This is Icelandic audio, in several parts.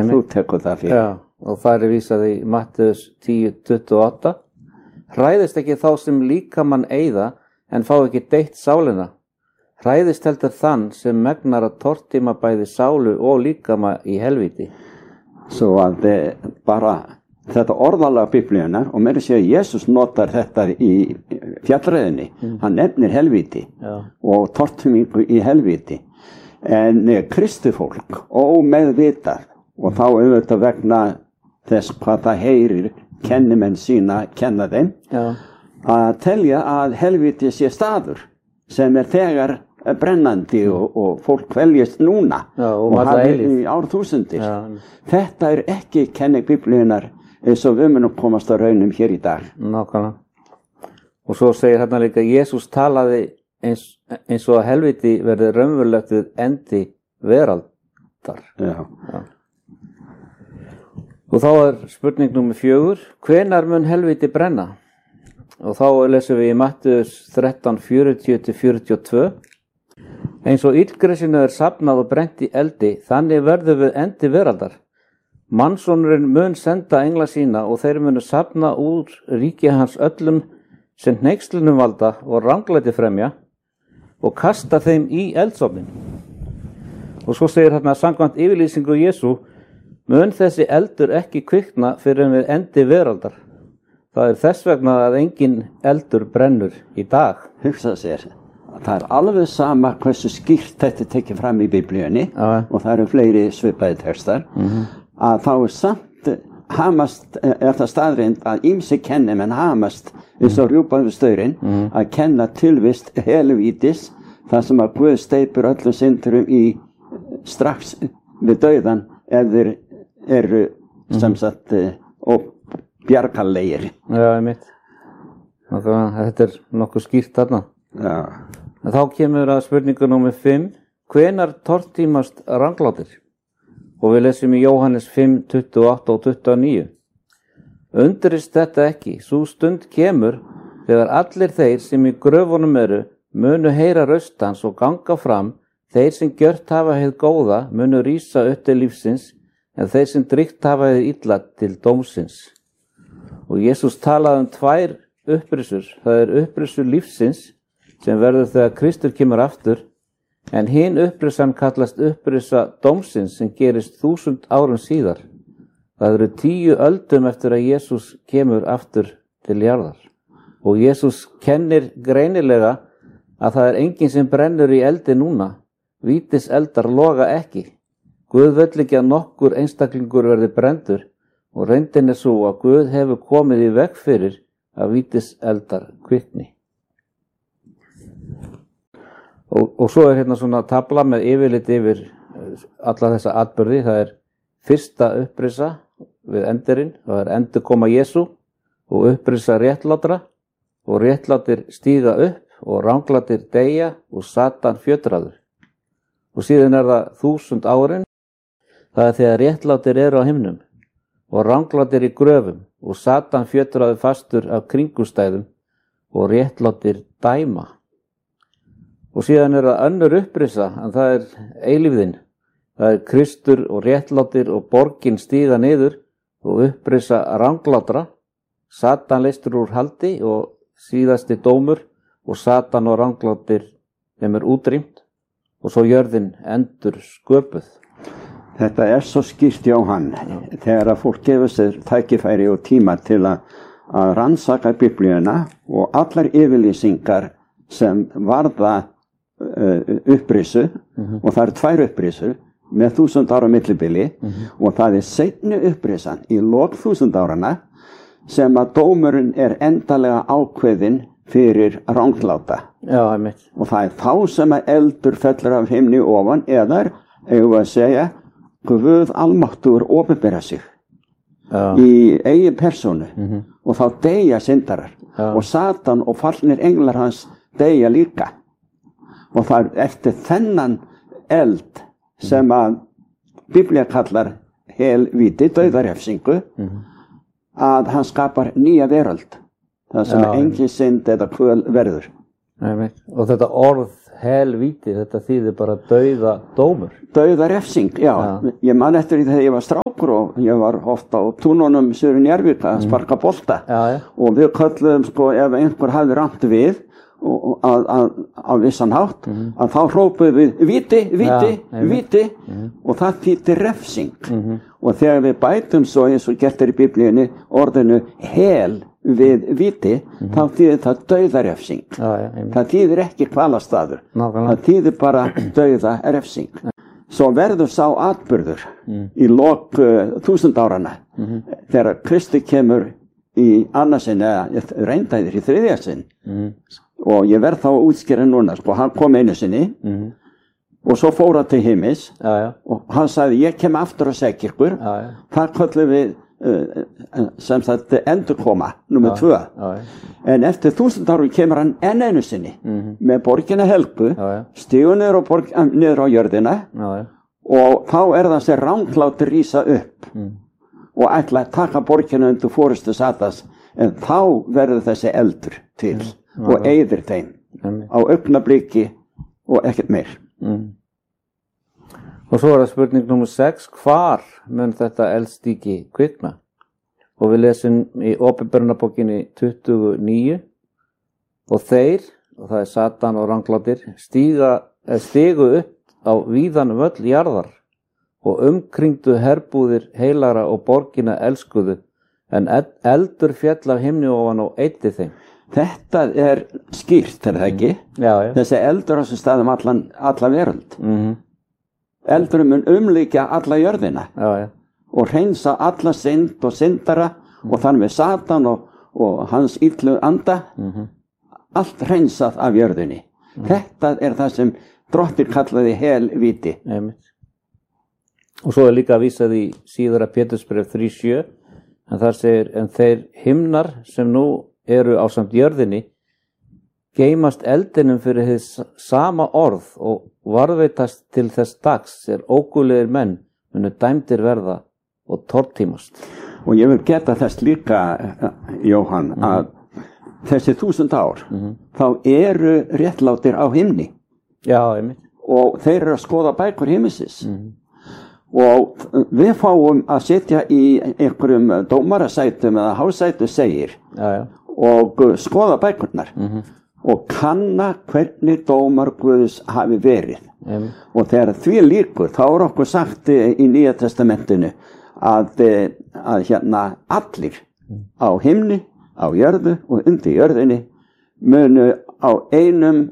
þú tekur það fyrir. Já, og það vísað í Mattheus 10:28. Hræðist ekki þá sem líkamann eyða, en fá ekki deytt sálina. Hræðist heldur þann sem megnar að tortíma bæði sálu og líkama í helvíti. Svo að bara þetta orðalag Biblíunar, og meira sé að Jesus notar þetta í fjallræðinni, hann nefnir helvíti og tortímingu í helvíti. En kristufólk ómeðvitað, og þá auðvitað vegna þess hvað það heyrir kennimenn sína kenna þeim, að telja að helvíti sé staður sem þegar brennandi og fólk kveljast núna og hafi í árþúsundir. Þetta ekki kenning Biblíunar eins og við munum komast að raunum hér í dag. Nákvæmlega. Og svo segir hérna líka, Jesús talaði eins og að helvíti verði raunverulegt við endi veraldar. Já. Og þá spurning númer 4, hvenær mun helvíti brenna? Og þá lesum við í Mattheus 13:40-42. Eins og illgresinu safnað og brent í eldi, þannig verður við endi veraldar. Mannsonurinn mun senda engla sína og þeir munu safna úr ríki hans öllum sem hneykslunum valda og ranglæti fremja og kasta þeim í eldsofnin. Og svo segir hérna samkvæmt yfirlýsingu Jesú, mun þessi eldur ekki kvikna fyrir en við endi veraldar. Það þess vegna að engin eldur brennur í dag. Hugsa sér, það alveg sama hversu skýrt þetta tekið fram í Biblíunni og það fleiri svipaði textar, að þá samt hamast, það staðreind að ýmsi kennimenn hamast eins og rjúpan við staurinn að kenna tilvist helvítis, það sem að Guð steypur öllum syndurum í strax við dauðan ef þeir eru sem sagt og bjargalegir. Já, einmitt. Þetta nokkuð skýrt þarna. Já. En þá kemur að spurningu númer 5, hvenær tortímast ranglátir? Og við lesum í Jóhannes 5:28 og 29. Undrist þetta ekki, sú stund kemur þegar allir þeir sem í gröfunum eru munu heyra röst hans og ganga fram, þeir sem gjört hafa hið góða munu rísa upp til lífsins, en þeir sem drygt hafa hið illa til dómsins. Og Jesús talaði 2 upprisur, það upprisur lífsins sem verður þegar Kristur kemur aftur, en hin upprisan kallast upprisa dómsins sem gerist 1000 árum síðar. Það eru 10 öldum eftir að Jesús kemur aftur til jarðar. Og Jesús kennir greinilega að það enginn sem brennur í eldi núna. Vítis eldar loga ekki. Guð vill ekki að nokkur einstaklingur verði brendur og reyndin svo að Guð hefur komið í veg fyrir að vítis eldar kvikni. Og svo hérna svona tabla með yfirlit yfir alla þessa atburði. Það fyrsta upprisa við endirinn, það endurkoma Jesú og upprisa réttlátra og réttlátir stíga upp og ranglátir deyja og Satan fjötraður. Og síðan það 1000 árin, það þegar réttlátir eru á himnum og ranglátir í gröfum og Satan fjötraður fastur af kringustæðum og réttlátir dæma. Og síðan það önnur upprisa, en það eilífðin. Það Kristur og réttlátir og borgin stíga niður og upprisa ranglátra. Satan leystur úr haldi og síðasti dómur og Satan og ranglátir þeim útrýmt og svo jörðin endur sköpuð. Þetta svo skýrt, Jóhann, þegar að fólk gefur sér tækifæri og tíma til að rannsaka Biblíuna og allar yfirlýsingar sem varða upprisu og það 2 upprisur með 1000 ára millibili og það seinni upprisan í lok 1000 áranna sem að dómurinn endalega ákveðin fyrir rangláta. Já, einmitt. Og það þá sem að eldur fellur af himni ofan eða eigum við að segja Guð almáttugur opinbera sig í eigin persónu og þá deyja syndarar og Satan og fallnir englar hans deyja líka. Og það eftir þennan eld sem að Biblía kallar helvíti, dauðarefsingu, að hann skapar nýja veröld. Það sem engin synd eða kvöl verður. Og þetta orð helvíti, þetta þýðir bara dauða dómur. Dauða refsing, já. Ég man eftir því þegar ég var strákur og ég var ofta á túnunum Suður í Njarðvík að sparka bolta og við kölluðum sko ef einhver hafði rangt við á vissan hátt að þá hrópuðum við víti og það þýddi refsing og þegar við bætum svo eins og gert í Biblíunni orðinu hel við víti þá þýðir það dauðarefsing það þýðir ekki hvalastaður það þýðir bara dauðarefsing svo verður sá atburður í lok 1000 áranna þegar Kristi kemur í annarsinn eða reyndæðir í þriðja sinn og ég verð þá að útskýra núna sko, hann kom einu sinni og svo fór hann til himins og hann sagði ég kem aftur að segja ykkur það köllum við sem sagt endurkoma nummer 2 en eftir 1000 árum kemur hann enn einu sinni með borgina helgu stígur niður á jörðina og þá það sem ranglátur rísa upp og ætla að taka borgina undir forystu Satans en þá verður þessi eldur til og eyðir þeim á augnabliki og ekkert meir og svo það spurning nummer 6 hvar mun þetta eldstíki kvikna og við lesum í Åpenbarunarbókinni 29 og þeir og það Satan og ranglátir stigu upp á víðan völl jarðar og umkringdu herbúðir heilagra og borgina elskuðu en eldur féll af himni ofan og eyddi þeim. Þetta skýrt, það ekki? Já. Þessi eldur á þessu staðum alla veröld. Eldur mun umlíkja alla jörðina og hreinsa alla synd og syndara og þannig við Satan og hans illu anda allt hreinsað af jörðinni. Þetta það sem Drottinn kallaði helvíti. Og svo líka vísað í síðara Pétursbréf 3:7 en þar segir en þeir himnar sem nú eru ásamt jörðinni geymast eldinum fyrir hið sama orð og varðveitast til þess dags ógulegir menn munu dæmdir verða og tortímast. Og ég vil geta þess líka, Jóhann, að þessi 1000 ár, þá eru réttlátir á himni. Já, einmitt. Og þeir eru að skoða bækur himmisins. Og við fáum að sitja í einhverjum dómarasætum eða hásætu segir og skoða bækurnar og kanna hvernig dómar Guðs hafi verið. Og þegar því líkur, þá okkur sagt í Nýja testamentinu að hérna allir á himni, á jörðu og undir jörðinni munu á einum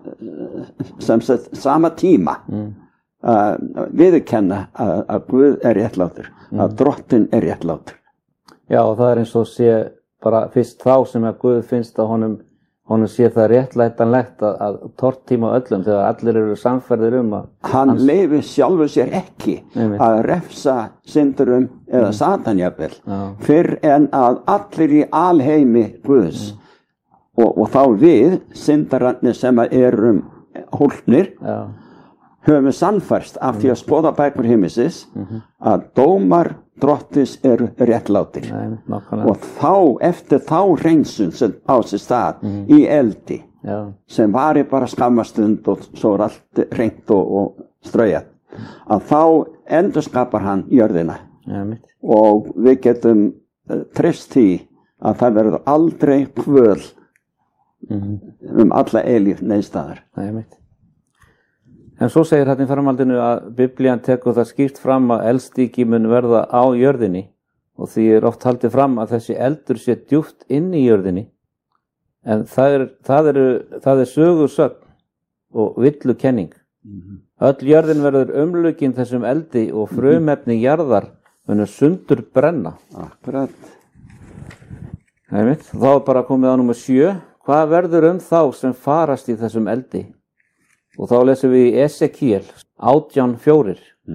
sama tíma viðurkenna að Guð réttlátur, að Drottinn réttlátur. Já, og það eins og sé bara fyrst þá sem að Guð finnst að honum sé það réttlætanlegt að tortíma öllum þegar allir eru samferðir að hann leyfir sjálfur sér ekki að refsa syndurum eða Satanjafel fyrr en að allir í alheimi Guðs og þá við syndararnir sem erum hólpnir höfum sannfærst af því að skoða bækur himmisins að dómar Drottins eru réttlátir og eftir þá hreinsun sem á sér stað í eldi sem vari bara skammastund og svo allt hreint og straujað að þá endurskapar hann jörðina og við getum treyst því að það verður aldrei kvöl alla eilíf neðstaðar. En svo segir hérna í framhaldinu að Biblían tekur það skýrt fram að eldstíki mun verða á jörðinni og því oft haldið fram að þessi eldur sé djúpt inn í jörðinni en það er sögusögn og villukenning. Öll jörðin verður umlukin þessum eldi og frumefni jarðar munu sundur brenna. Akkurat. Þá bara komið á númer 7. Hvað verður þá sem farast í þessum eldi? Og þá lesum við í Esekiel 18:4.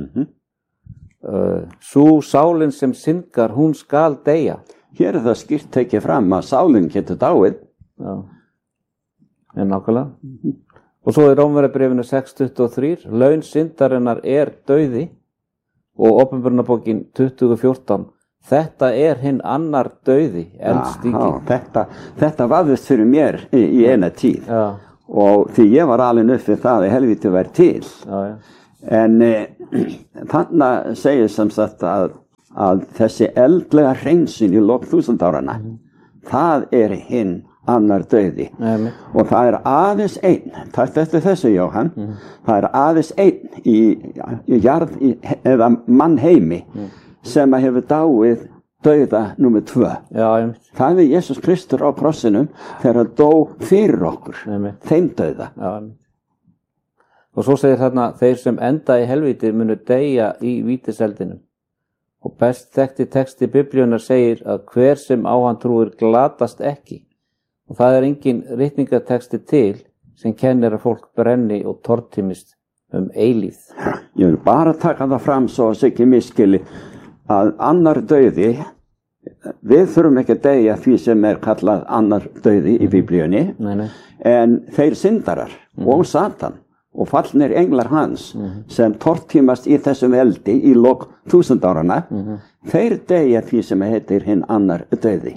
Sú sálin sem syndgar, hún skal deyja. Hér það skýrt tekið fram að sálin getur dáið. Já, en nákvæmlega. Og svo í Rómverjabréfinu 6:23, laun syndarinnar dauði og Åpenbarunarbókin 20:14, þetta hinn annar dauði, eldstíki. Þetta vafðist fyrir mér í eina tíð. Já. og því ég var alveg upp við það að helvíti væri til. En þannig segir sem sagt að þessi eldlega hreinsun í lok 1000 áranna, það hinn annar dauði. Og það aðeins einn, takk eftir þessu Jóhann, það aðeins einn í jarð eða mannheimi sem hefur dáið dauða númer 2. Það Jesús Kristur á krossinum þegar hann dó fyrir okkur, þeim dauða. Og svo segir þarna, þeir sem enda í helvíti munu deyja í vítiseldinum. Og best þekkti texti Biblíunnar segir að hver sem á hann trúir glatast ekki. Og það engin ritningateksti til sem kennir að fólk brenni og tortímist eilífð. Ég vil bara taka það fram svo að ekki miskili að annar dauði, við þurfum ekki að deyja því sem kallað annar dauði í Biblíunni, en þeir syndarar og Satan og fallnir englar hans sem tortímast í þessum eldi í lok 1000 áranna, þeir deyja því sem heitir hinn annar dauði.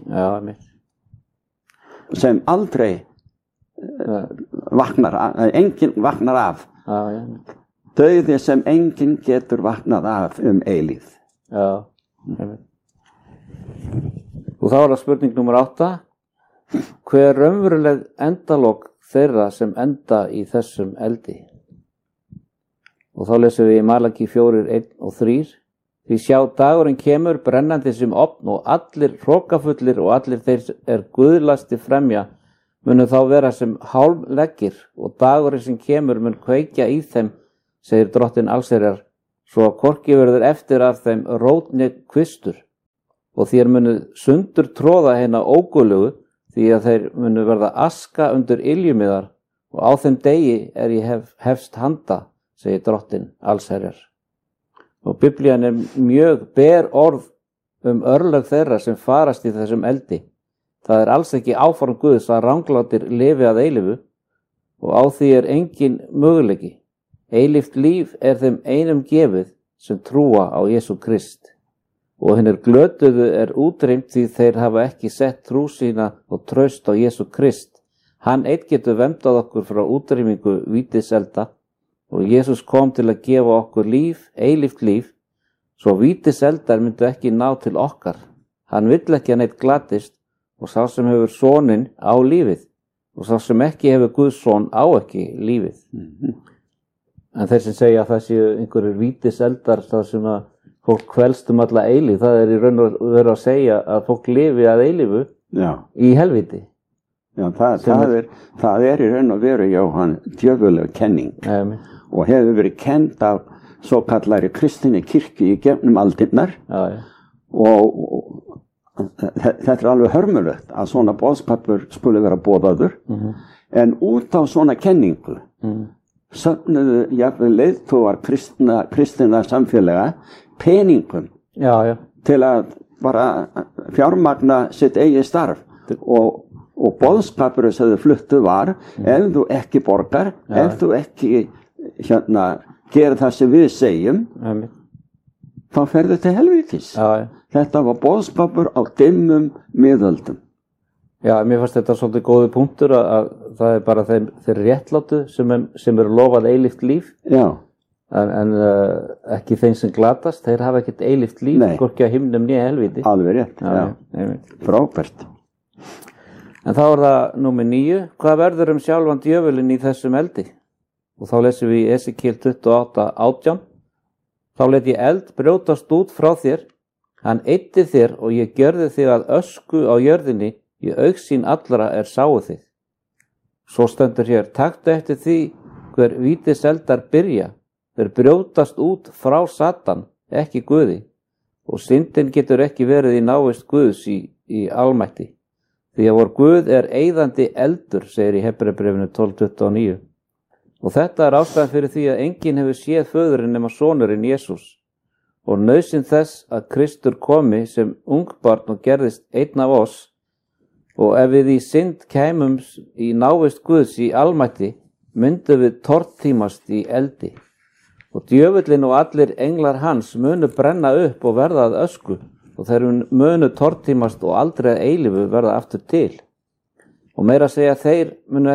Sem aldrei enginn vaknar af. Dauði sem enginn getur vaknað af eilífð. Og þá það spurning nummer 8. Hver raunveruleg endalok þeirra sem enda í þessum eldi? Og þá lesum við í Malaki 4:1 og 3. Því sjá dagurinn kemur brennandi sem ofn og allir hrókafullir og allir þeir guðlasti fremja munu þá vera sem hálfleggir og dagurinn sem kemur mun kveikja í þeim, segir Drottinn allsherjar, svo að hvorki verður eftir af þeim rótni kvistur og þér munu sundur tróða hérna ógulugu því að þeir munu verða aska undir iljumíðar og á þeim degi ég hefst handa, segir Drottinn allsherjar. Og Biblían mjög ber orð örlög þeirra sem farast í þessum eldi. Það alls ekki áform Guðs að ranglátir lifi að eilífu og á því engin möguleiki. Eilíft líf þeim einum gefið sem trúa á Jesú Krist. Og hinnir glötuðu útrýmt því þeir hafa ekki sett trú sína og traust á Jesú Krist. Hann einn getur verndað okkur frá útrýmingu vítiselda. Og Jesús kom til að gefa okkur líf, eilíft líf, svo vítiseldar myndu ekki ná til okkar. Hann vill ekki að neitt glatist og sá sem hefur soninn á lífið og sá sem ekki hefur Guðs son á ekki lífið. En þeir sem segja að það séu einhverjir vítiseldar þar sem að fólk kvelst alla eilíf, það í raun og veru að segja að fólk lifi að eilífu í helvíti. Já, það í raun og veru, Jóhann, djöfuleg kenning. Og hefur verið kennd af svo kallari kristinni kirkju í gegnum aldirnar og þetta alveg hörmulegt að svona boðskapur skuli vera boðaður en út á svona kenningu söfnuðu jafnvel leiðtogar kristinna samfélaga peningum til að bara fjármagna sitt eigið starf og boðskapur sem þau fluttu var ef þú ekki borgar, ef þú ekki gera það sem við segjum þá ferðu til helvítis. Þetta var boðskapur á dimmum miðöldum. Já, mér fannst þetta svolítið góði punktur að það bara þeir réttlátu sem lofað eilíft líf en ekki þeim sem glatast, þeir hafa ekkert eilíft líf, hvorki á himnum né helvíti. Alveg rétt, frábært. En þá það númer 9, hvað verður sjálfan djöfulinn í þessum eldi? Og þá lesum við í Esekiel 28:18. Þá let ég eld brjótast út frá þér, hann eyddi þér og ég gjörði þig að ösku á jörðinni, í augsýn allra sáu þig. Svo stendur hér, taktu eftir því hver vítiseldar byrja, þeir brjótast út frá Satan, ekki Guði, og syndin getur ekki verið í návist Guðs í almætti. Því að vor Guð eyðandi eldur, segir í Hebreabréfinu 12:29. Og þetta ástæðan fyrir því að enginn hefur séð föðurinn nema sonurinn Jesús og nauðsyn þess að Kristur komi sem ungbarn og gerðist einn af oss og ef við í synd kæmum í návist Guðs í almætti myndum við tortímast í eldi og djöfullinn og allir englar hans munu brenna upp og verða að ösku og þeir munu tortímast og aldrei að eilífu verða aftur til. Og meira að segja þeir munu ekki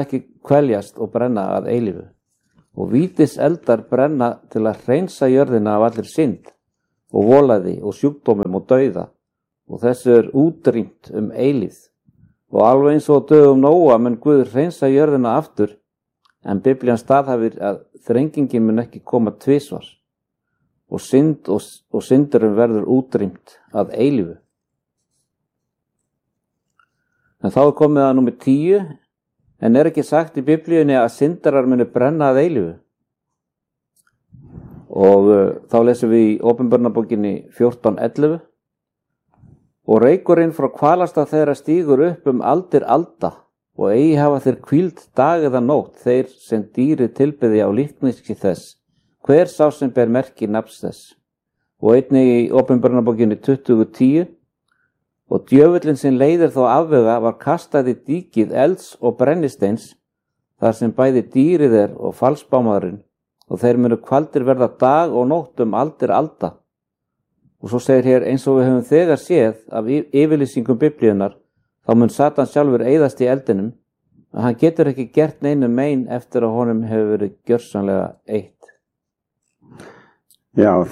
kveljast og brenna að eilífu. Og vítis eldar brenna til að hreinsa jörðina af allir synd og volæði og sjúkdómum og dauða. Og þessu útrýmt eilífð. Og alveg eins og á dögum Nóa mun Guð hreinsa jörðina aftur, en Biblían staðhæfir að þrengingin mun ekki koma tvisvar. Og synd og syndurum verður útrýmt að eilífu. En þá komið að númer 10, en ekki sagt í Biblíunni að syndarar munu brenna að eilífu. Og þá lesum við í Åpenbarnarbókinni 14:11. Og reykurinn frá hvalasta þeirra stígur upp aldir alda, og eigi hafa þeir hvíld dag eða nótt, þeir sem dýrið tilbyði á líkneski þess, hver sá sem ber merki nafns þess. Og einnig í Åpenbarnarbókinni 20:10. Og djöfullinn sem leiðir þá afvega var kastað í díkið elds og brennisteins, þar sem bæði dýrið og falsbámaðurinn, og þeir munu kvaldir verða dag og nótt aldir alda. Og svo segir hér, eins og við höfum þegar séð af yfirlýsingum Biblíunar, þá mun Satan sjálfur eyðast í eldinum, að hann getur ekki gert neinu mein eftir að honum hefur verið gjörsamlega eytt. Já,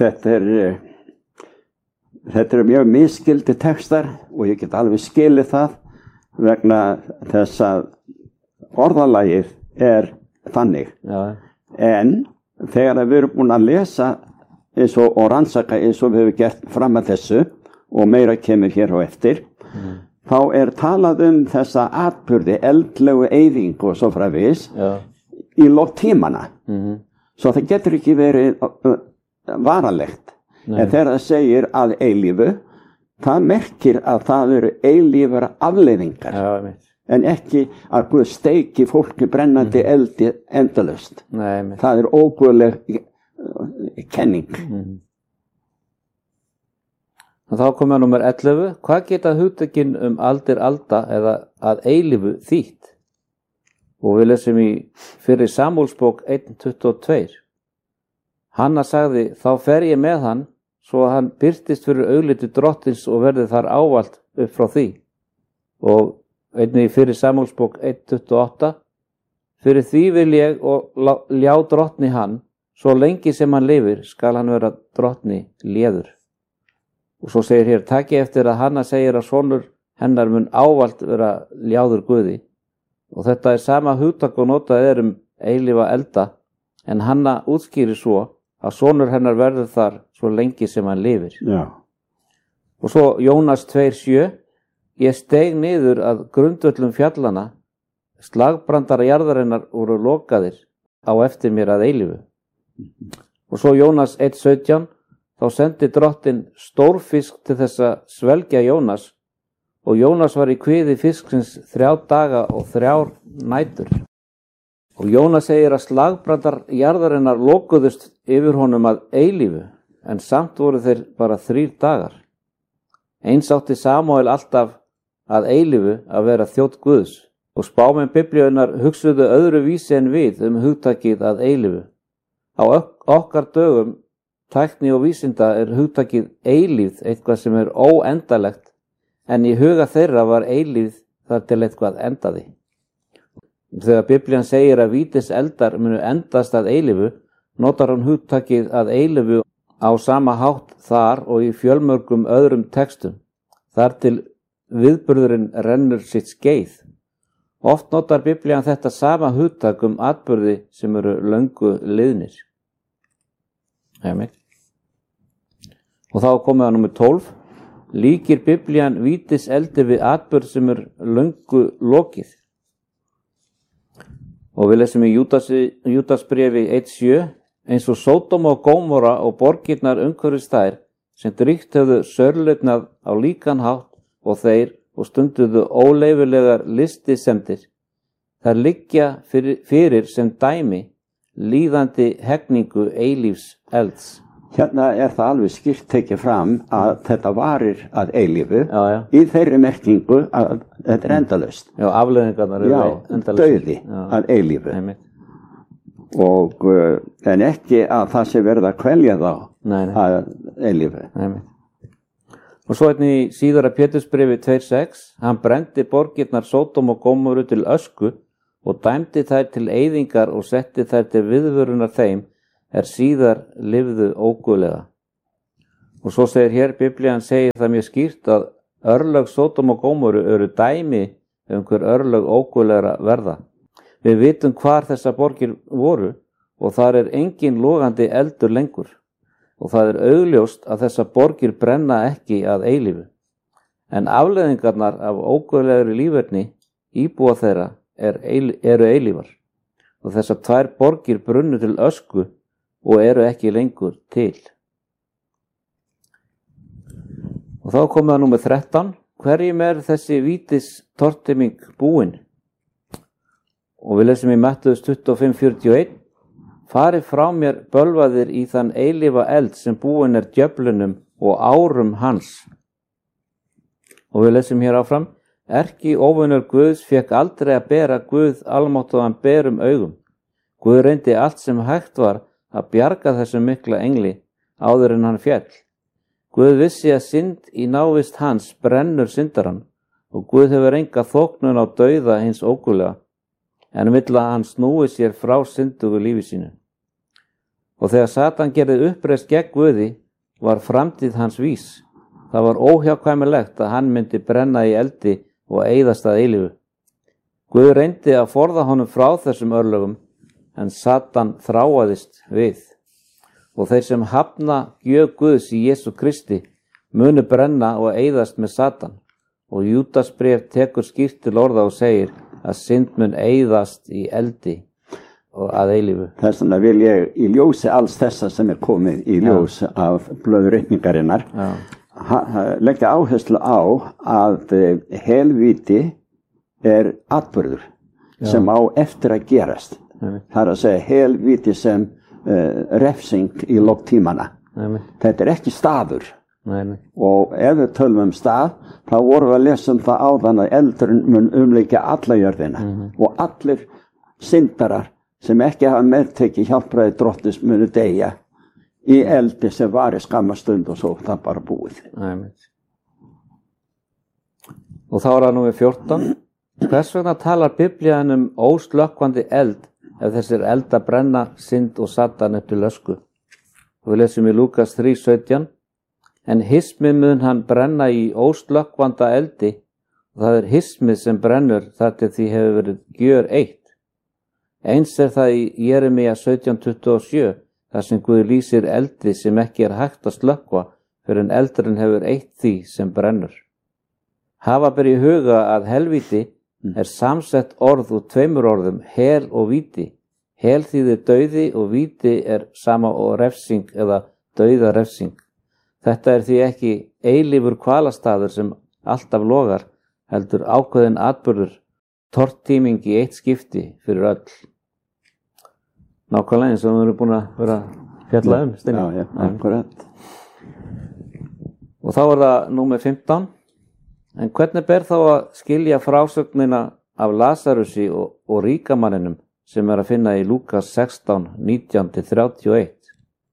þetta eru mjög misskildi textar og ég get alveg skilið það vegna þess að orðalagið þannig. Já. En þegar við erum búin að lesa og rannsaka eins og við hefum gert fram að þessu og meira kemur hér á eftir, þá talað þessa atburði, eldlegu eyðingu og svo framvegis í lok tímana. Svo það getur ekki verið varanlegt. En þegar það segir að eilífu, það merkir að það eru eilífara afleiðingar. En ekki að Guð steiki fólki brennandi eldi endalaust. Það óguðleg kenning. Og þá komum við að númer 11. Hvað geta hugtökin aldir alda eða að eilífu þýtt? Og við lesum í fyrri Samúelsbók 1:22. Hanna sagði, þá fer ég með hann, svo að hann birtist fyrir augliti drottins og verði þar ávallt upp frá því. Og einnig í fyrri Samúelsbók 1:28. Fyrir því vil ég og ljá drottni hann, svo lengi sem hann lifir skal hann vera drottni léður. Og svo segir hér, taki eftir að Hanna segir að sonur hennar mun ávallt vera ljáður Guði. Og þetta sama hugtak og notað eilífa elda, en Hanna útskýrir svo að sonur hennar verður þar svo lengi sem hann lifir. Já. Og svo Jónas 2:7. Ég steig niður að grundvöllum fjallana, slagbrandara jarðarinnar voru lokaðir á eftir mér að eilífu. Og svo Jónas 1:17. Þá sendi drottin stórfisk til þess að svelgja Jónas, og Jónas var í kviði fisksins 3 daga og 3 nætur. Og Jónas segir að slagbrandar jarðarinnar lokuðust yfir honum að eilífu, en samt voru þeir bara 3 dagar. Eins átti Samúel alltaf að eilífu að vera þjónn Guðs, og spámenn Biblíunnar hugsuðu öðru vísi en við hugtakið að eilífu. Á okkar dögum, tækni og vísinda hugtakið eilífð eitthvað sem óendalegt, en í huga þeirra var eilífð þar til eitthvað endaði. Þegar Biblían segir að vítis eldar munu endast að eilífu, notar hún hugtakið að eilífu á sama hátt þar og í fjölmörgum öðrum textum, þar til viðburðurinn rennur sitt skeið. Oft notar Biblían þetta sama hugtak atburði sem löngu liðnir. Amen. Og þá komum við að númer 12. Líkir Biblían vítis eldi við atburð sem löngu lokið. Og við lesum í Júdasbréfi 1:7. Eins og Sódóma og Gómora og borgirnar umhverfis þær sem dríkt höfðu sörlautnað á líkan hátt og þeir og stunduðu óleyfilegar listisemdir. Þær liggja fyrir sem dæmi líðandi hegningu eilífs elds. Hérna það alveg skýrt tekið fram að þetta varir að eilífu í þeirri merkingu að þetta endalaust. Já, afleiðingarnar endalaust. Dauði að eilífu. Og en ekki að það sé verið að kvelja þá að eilífu. Og svo í síðara Pétursbréfi 2:6. Hann brendi borgirnar Sódóm og Gómoru til ösku og dæmdi þær til eyðingar og setti þær til viðvörunar þeim síðar lifðu óguðlega. Og svo segir hér, Biblían segir það mjög skýrt að örlög Sódom og Gómoru eru dæmi hver örlög óguðlegra verða. Við vitum hvar þessar borgir voru og þar engin logandi eldur lengur. Og það augljóst að þessar borgir brenna ekki að eilífu. En afleiðingarnar af óguðlegri líferni íbúa þeirra eru eilífar. Og þessar 2 borgir brunnu til ösku og eru ekki lengur til. Og þá komum við að númer 13. Hverjum þessi vítis tortíming búin? Og við lesum í Mattheus 25:41. Farið frá mér bölvaðir í þann eilífa eld sem búin djöflunum og árum hans. Og við lesum hér áfram. Erkióvinur Guðs fékk aldrei að bera Guð almáttugan berum augum. Guð reyndi allt sem hægt var að bjarga þessum mikla engli áður en hann féll. Guð vissi að synd í návist hans brennur syndarann og Guð hefur enga þóknun á dauða hins óguðlega, en vill að hann snúi sér frá syndugu lífi sínu. Og þegar Satan gerði uppreist gegn Guði var framtíð hans vís. Það var óhjákvæmilegt að hann myndi brenna í eldi og eyðast að eilífu. Guð reyndi að forða honum frá þessum örlögum, en Satan þráaðist við. Og þeir sem hafna gjöf Guðs í Jesú Kristi munu brenna og eyðast með Satan. Og Júdasbréf tekur skýrt til orða og segir að synd mun eyðast í eldi og að eilífu. Þess vegna vil ég í ljósi alls þessa sem komið í ljós af blöðreikningarinnar leggja áherslu á að helvíti atburður sem á eftir að gerast. Það að segja helvíti sem refsing í lok tímana. Þetta ekki staður. Og ef við tölum stað, þá vorum við að lesa það áðan að eldurinn mun umleikja alla jörðina og allir syndarar sem ekki hafa meðtekið hjálpræði Drottins munu deyja í eldi sem var í skamma stund og svo það bara búið. Og þá það númer 14. Hvers vegna talar Biblían óslökkvandi eld ef þessir elda brenna synd og Satan upp til ösku? Og við lesum í Lúkas 3:17. En hismið mun hann brenna í óslökkvanda eldi og það hismið sem brennur þar til því hefur verið gjör eitt. Eins það í Jeremía 17:27 þar sem Guð lýsir eldi sem ekki hægt að slökkva fyrir en eldurinn hefur eitt því sem brennur. Hafa ber í huga að helvíti samsett orð úr 2 orðum, hel og víti. Hel þýðir dauði og víti sama og refsing eða dauðarefsing. Þetta því ekki eilífur hvalastaður sem alltaf logar, heldur ákveðin atburður, tortíming í eitt skipti fyrir öll. Nákvæmlega eins og við erum búin að vera fjalla Steini. Já, akkurat. Og þá það númer 15. En hvernig ber þá að skilja frásögnina af Lasarusi og ríkamanninum sem að finna í Lúkas 16:19-31?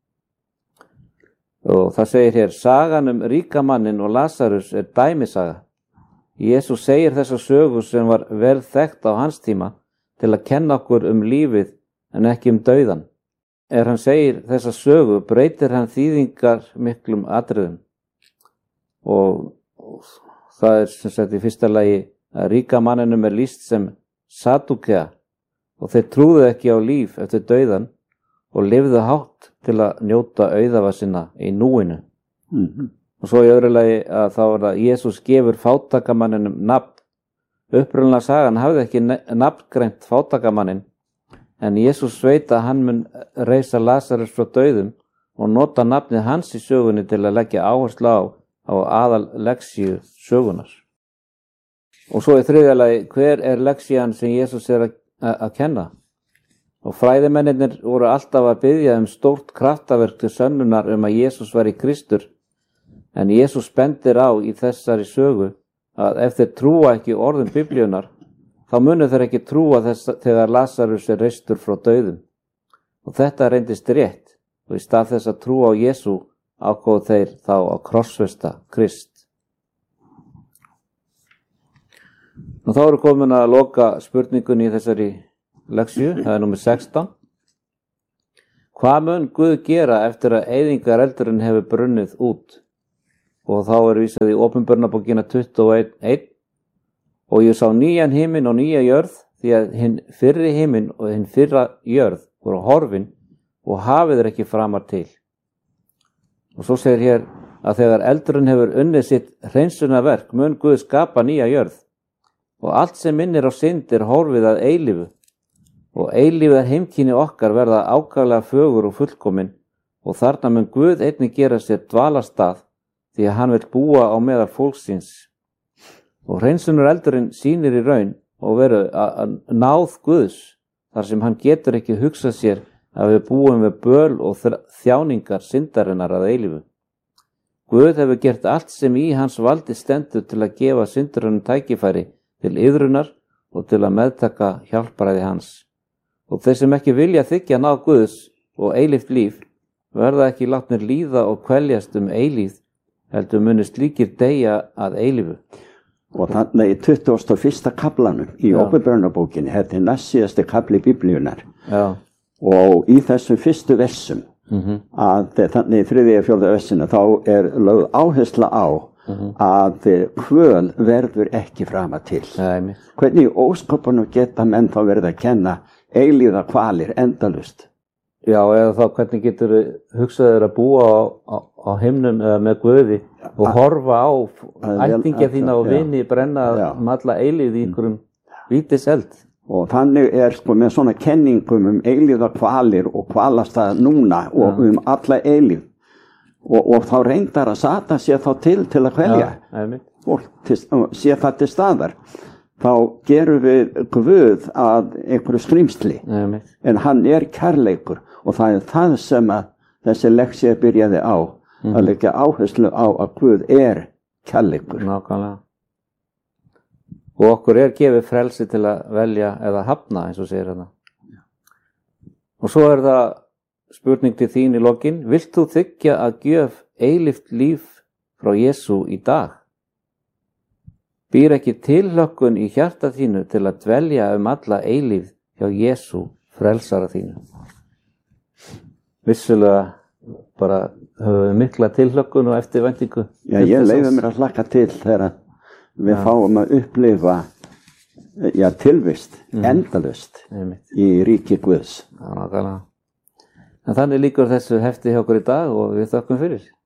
Og það segir hér, sagan ríkamannin og Lasarus dæmisaga. Jesús segir þessa sögu sem var vel þekkt á hans tíma til að kenna okkur lífið en ekki dauðan. Hann segir þessa sögu breytir hann þýðingar miklum atriðum. Og það sem sagt í fyrsta lagi að ríkamanninum lýst sem Sadúkea og þeir trúðu ekki á líf eftir dauðan og lifðu hátt til að njóta auðafa sinna í núinu. Og svo í öðru lagi að þá það Jesús gefur fátakamanninum nafn. Upprunalega sagan hafði ekki nafngreint fátakamannin, en Jesús veit að hann mun reisa Lasarus frá dauðum og nota nafnið hans í sögunni til að leggja áherslu á aðal leksíu sögunar. Og svo í þriðja lagi, hver leksían sem Jesús að kenna? Og fræðimennirnir voru alltaf að biðja stórt kraftaverk til sönnunar að Jesús væri Kristur, en Jesús bendir á í þessari sögu að ef þeir trúa ekki orðum Biblíunar, þá munu þeir ekki trúa þegar Lasarus reistur frá dauðum. Og þetta reyndist rétt, og í stað þess að trúa á Jesú ákváðu þeir þá að krossfesta Krist. Og þá eru komin að loka spurningunni í þessari leksju, það er númer 16. Hvað mun Guð gera eftir að eyðingareldurinn hefur brunnið út? Og þá er vísað í Opinberunarbókina 21:1. Og ég sá nýjan himinn og nýja jörð, því að hinn fyrri himinn og hinn fyrra jörð voru horfin og hafið er ekki framar til. Og svo segir hér að þegar eldurinn hefur unnið sitt hreinsunarverk mun Guð skapa nýja jörð. Og allt sem minnir á synd er horfið að eilífu. Og eilífðar heimkynni okkar verða ákaflega fögur og fullkomin og þarna mun Guð einnig gera sér dvalastað því að hann vil búa á meðal fólksins. Og hreinsunar eldurinn sýnir í raun og veru að náð Guðs þar sem hann getur ekki hugsað sér að við búum við böl og þjáningar syndarinnar að eilífu. Guð hefur gert allt sem í hans valdi stendur til að gefa syndurunum tækifæri til iðrunar og til að meðtaka hjálparæði hans. Og þeir sem ekki vilja þiggja náð Guðs og eilíft líf verða ekki látnir líða og kveljast eilífð, heldur muni slíkir deyja að eilífu. Og þannig í 21. kaplanum í Opinberunarbókinni, þetta er næst síðasti kapli Biblíunar. Já. Og í þessum fyrstu versum, að þannig í 3. og 4. versinu, þá er lögð áhersla á að kvöl verður ekki frama til. Nei. Hvernig í ósköpunum geta menn þá verið að kenna eilífðar kvalir endalust? Já, eða þá hvernig getur hugsaður að búa á himnum eða með Guði og horfa á ættingja þína og vini brenna alla eilífð í einhverjum vítiseld. Og þannig er með svona kenningum eilífðar kvalir og kvalastað núna og alla eilífð. Og þá reyndar að Satan sé þá til að kvelja fólk, sé það til staðar. Þá gerum við Guð að einhverju skrýmsli, en hann er kærleikur og það er það sem að þessi leksía byrjaði á, að leggja áherslu á að Guð er kærleikur. Nákvæmlega. Og okkur er gefið frelsi til að velja eða hafna, eins og segir þetta. Og svo er það spurning til þín í lokin, vilt þú þiggja að gjöf eilíft líf frá Jesú í dag? Býr ekki tilhlökkun í hjarta þínu til að dvelja alla eilífð hjá Jesú frelsara þínu? Vissulega bara höfum við mikla tilhlökkun og eftirvæntingu. Já, ég leyfi mér að hlakka til þegar við fáum að upplifa tilvist, endalust í ríki Guðs. Já, nákvæmlega. En þannig lýkur þessu hefti hjá okkur í dag og við þökkum fyrir.